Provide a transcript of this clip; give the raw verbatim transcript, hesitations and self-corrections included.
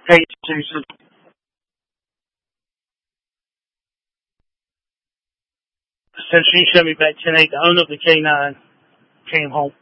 Hey, Susan. Since you showed me back ten eight, the owner of the K nine came home.